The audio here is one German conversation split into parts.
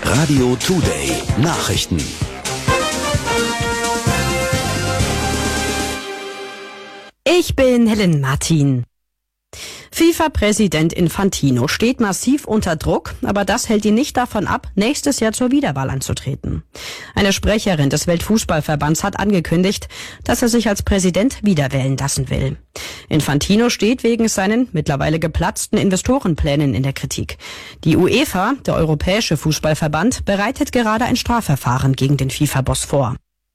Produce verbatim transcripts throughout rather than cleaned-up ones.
Radio Today Nachrichten. Ich bin Helen Martin. FIFA-Präsident Infantino steht massiv unter Druck, aber das hält ihn nicht davon ab, nächstes Jahr zur Wiederwahl anzutreten. Eine Sprecherin des Weltfußballverbands hat angekündigt, dass er sich als Präsident wiederwählen lassen will. Infantino steht wegen seinen mittlerweile geplatzten Investorenplänen in der Kritik. Die UEFA, der Europäische Fußballverband, bereitet gerade ein Strafverfahren gegen den FIFA-Boss vor.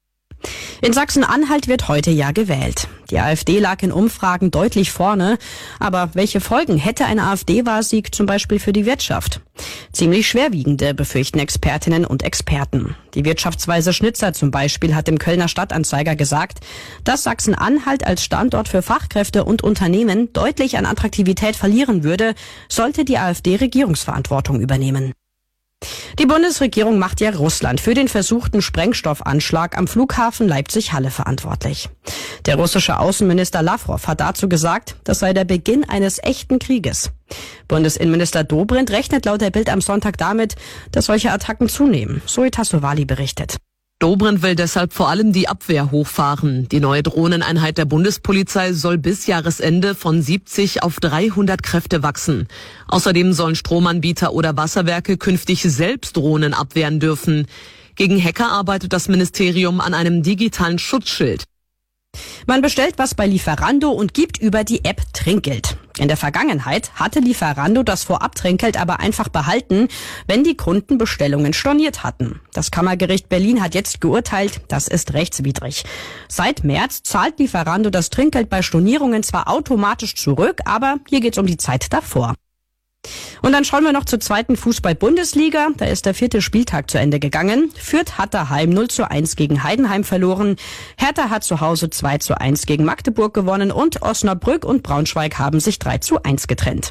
In Sachsen-Anhalt wird heute ja gewählt. Die AfD lag in Umfragen deutlich vorne. Aber welche Folgen hätte ein AfD-Wahlsieg zum Beispiel für die Wirtschaft? Ziemlich schwerwiegende, befürchten Expertinnen und Experten. Die Wirtschaftsweise Schnitzer zum Beispiel hat dem Kölner Stadtanzeiger gesagt, dass Sachsen-Anhalt als Standort für Fachkräfte und Unternehmen deutlich an Attraktivität verlieren würde, sollte die AfD Regierungsverantwortung übernehmen. Die Bundesregierung macht ja Russland für den versuchten Sprengstoffanschlag am Flughafen Leipzig-Halle verantwortlich. Der russische Außenminister Lawrow hat dazu gesagt, das sei der Beginn eines echten Krieges. Bundesinnenminister Dobrindt rechnet laut der Bild am Sonntag damit, dass solche Attacken zunehmen. Zoe Tassovali berichtet. Dobrindt will deshalb vor allem die Abwehr hochfahren. Die neue Drohneneinheit der Bundespolizei soll bis Jahresende von siebzig auf dreihundert Kräfte wachsen. Außerdem sollen Stromanbieter oder Wasserwerke künftig selbst Drohnen abwehren dürfen. Gegen Hacker arbeitet das Ministerium an einem digitalen Schutzschild. Man bestellt was bei Lieferando und gibt über die App Trinkgeld. In der Vergangenheit hatte Lieferando das Vorabtrinkgeld aber einfach behalten, wenn die Kunden Bestellungen storniert hatten. Das Kammergericht Berlin hat jetzt geurteilt, das ist rechtswidrig. Seit März zahlt Lieferando das Trinkgeld bei Stornierungen zwar automatisch zurück, aber hier geht's um die Zeit davor. Und dann schauen wir noch zur zweiten Fußball-Bundesliga. Da ist der vierte Spieltag zu Ende gegangen. Fürth hat daheim null zu eins gegen Heidenheim verloren. Hertha hat zu Hause zwei zu eins gegen Magdeburg gewonnen und Osnabrück und Braunschweig haben sich drei zu eins getrennt.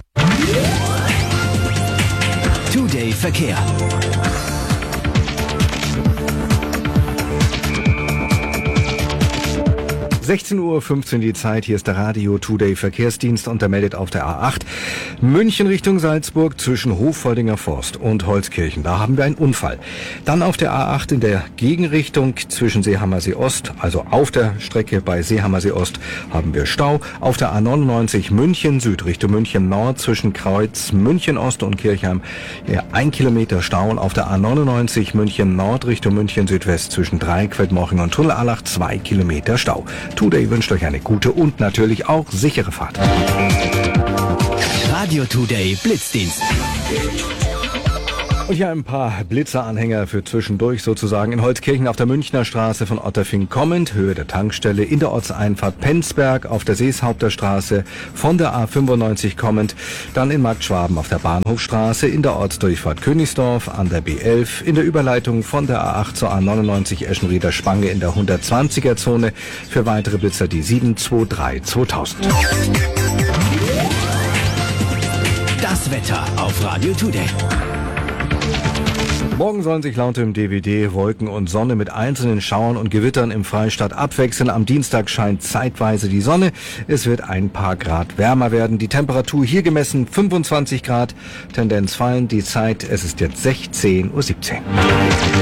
Today Verkehr. sechzehn Uhr fünfzehn die Zeit, hier ist der Radio Today Verkehrsdienst und der meldet auf der A acht München Richtung Salzburg zwischen Hoffoldinger Forst und Holzkirchen. Da haben wir einen Unfall. Dann auf der A acht in der Gegenrichtung zwischen Seehammersee Ost, also auf der Strecke bei Seehammersee Ost haben wir Stau. Auf der A neunundneunzig München Süd Richtung München Nord zwischen Kreuz München Ost und Kirchheim ja, ein Kilometer Stau. Und auf der A neunundneunzig München Nord Richtung München Südwest zwischen Dreieckfeldmoching und Tunnelallach zwei Kilometer Stau. Today wünscht euch eine gute und natürlich auch sichere Fahrt. Radio Today Blitzdienst. Und hier ein paar Blitzeranhänger für zwischendurch sozusagen. In Holzkirchen auf der Münchner Straße von Otterfing kommend, Höhe der Tankstelle, in der Ortseinfahrt Penzberg auf der Seeshaupter Straße von der A fünfundneunzig kommend, dann in Marktschwaben auf der Bahnhofstraße, in der Ortsdurchfahrt Königsdorf, an der B elf, in der Überleitung von der A acht zur A neunundneunzig Eschenrieder Spange in der hundertzwanziger Zone. Für weitere Blitzer die sieben zwei drei zweitausend. Das Wetter auf Radio Today. Morgen sollen sich laut dem D W D Wolken und Sonne mit einzelnen Schauern und Gewittern im Freistaat abwechseln. Am Dienstag scheint zeitweise die Sonne. Es wird ein paar Grad wärmer werden. Die Temperatur hier gemessen fünfundzwanzig Grad. Tendenz fallend. Die Zeit, es ist jetzt sechzehn Uhr siebzehn.